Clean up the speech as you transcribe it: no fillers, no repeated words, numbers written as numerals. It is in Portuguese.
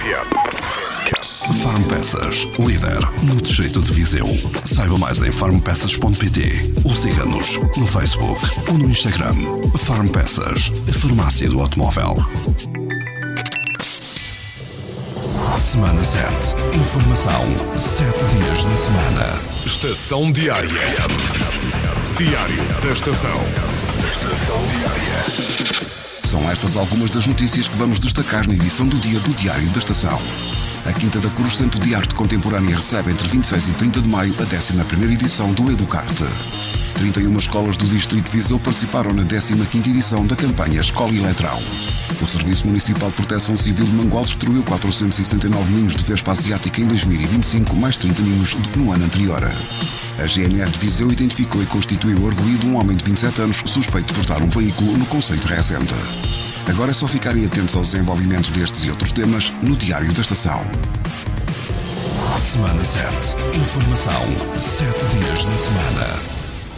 Farmpeças, líder no distrito de Viseu. Saiba mais em farmpeças.pt ou siga-nos no Facebook ou no Instagram. Farmpeças, a farmácia do automóvel. Semana 7. Informação 7 dias da semana. Estação Diária. Diário da Estação. São estas algumas das notícias que vamos destacar na edição do dia do Diário da Estação. A Quinta da Cruz Centro de Arte Contemporânea recebe entre 26 e 30 de maio a 11ª edição do Educarte. 31 escolas do Distrito de Viseu participaram na 15ª edição da campanha Escola e Letrão. O Serviço Municipal de Proteção Civil de Mangual destruiu 479 ninhos de vespa asiática em 2025, mais 30 ninhos do que no ano anterior. A GNR de Viseu identificou e constituiu arguido um homem de 27 anos suspeito de furtar um veículo no concelho de Rezende. Agora é só ficarem atentos ao desenvolvimento destes e outros temas no Diário da Estação. Semana 7. Informação 7 dias da semana.